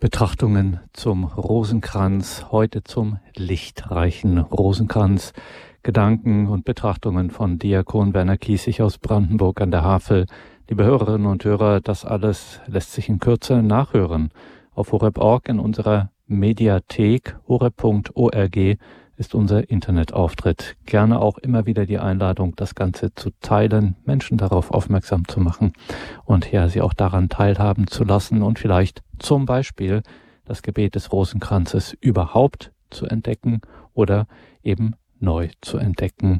Betrachtungen zum Rosenkranz, heute zum lichtreichen Rosenkranz. Gedanken und Betrachtungen von Diakon Werner Kiesig aus Brandenburg an der Havel. Liebe Hörerinnen und Hörer, das alles lässt sich in Kürze nachhören. Auf horeb.org in unserer Mediathek, horeb.org ist unser Internetauftritt. Gerne auch immer wieder die Einladung, das Ganze zu teilen, Menschen darauf aufmerksam zu machen und ja, sie auch daran teilhaben zu lassen und vielleicht zum Beispiel das Gebet des Rosenkranzes überhaupt zu entdecken oder eben neu zu entdecken.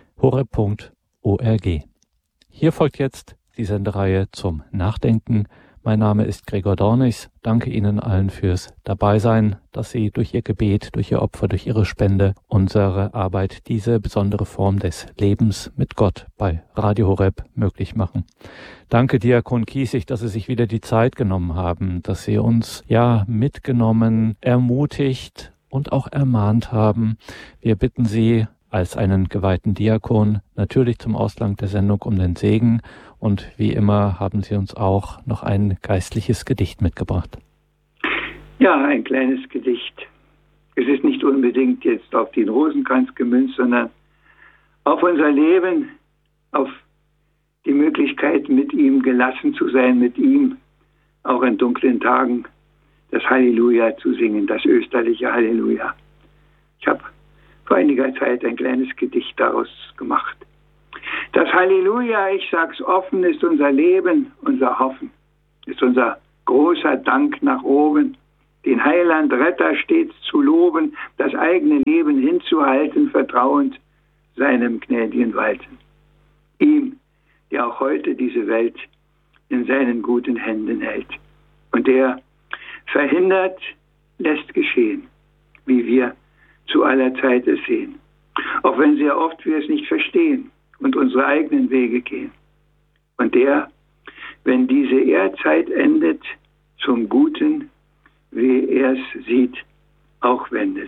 horeb.org. Hier folgt jetzt die Sendereihe zum Nachdenken. Mein Name ist Gregor Dornichs. Danke Ihnen allen fürs Dabeisein, dass Sie durch Ihr Gebet, durch Ihr Opfer, durch Ihre Spende unsere Arbeit, diese besondere Form des Lebens mit Gott bei Radio Horeb möglich machen. Danke Diakon Kiesig, dass Sie sich wieder die Zeit genommen haben, dass Sie uns mitgenommen, ermutigt und auch ermahnt haben. Wir bitten Sie als einen geweihten Diakon natürlich zum Ausgang der Sendung um den Segen. Und wie immer haben Sie uns auch noch ein geistliches Gedicht mitgebracht. Ja, ein kleines Gedicht. Es ist nicht unbedingt jetzt auf den Rosenkranz gemünzt, sondern auf unser Leben, auf die Möglichkeit, mit ihm gelassen zu sein, mit ihm auch in dunklen Tagen das Halleluja zu singen, das österliche Halleluja. Ich habe vor einiger Zeit ein kleines Gedicht daraus gemacht. Das Halleluja, ich sag's offen, ist unser Leben, unser Hoffen, ist unser großer Dank nach oben, den Heiland Retter stets zu loben, das eigene Leben hinzuhalten, vertrauend seinem gnädigen Walten. Ihm, der auch heute diese Welt in seinen guten Händen hält und der verhindert, lässt geschehen, wie wir zu aller Zeit es sehen, auch wenn sehr oft wir es nicht verstehen und unsere eigenen Wege gehen. Und der, wenn diese Erdzeit endet, zum Guten, wie er es sieht, auch wendet.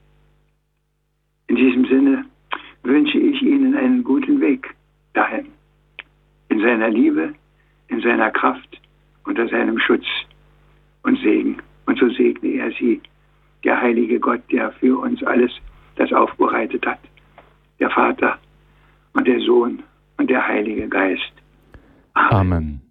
In diesem Sinne wünsche ich Ihnen einen guten Weg dahin, in seiner Liebe, in seiner Kraft, unter seinem Schutz und Segen. Und so segne er Sie, der heilige Gott, der für uns alles das aufbereitet hat, der Vater und der Sohn und der Heilige Geist. Amen.